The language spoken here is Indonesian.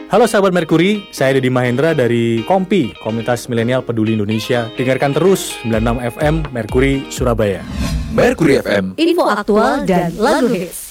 Halo sahabat Merkuri, saya Deddy Mahendra dari Kompi, Komunitas Milenial Peduli Indonesia. Dengarkan terus 96 FM Merkuri Surabaya. Merkuri FM, info aktual dan lagu hits.